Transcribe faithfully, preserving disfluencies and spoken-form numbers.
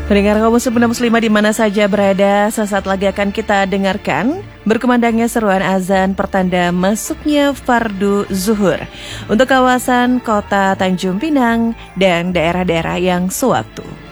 Pendengar kaum muslim dan muslimah di mana saja berada, sesaat lagi akan kita dengarkan berkumandangnya seruan azan pertanda masuknya fardu zuhur untuk kawasan kota Tanjung Pinang dan daerah-daerah yang sewaktu.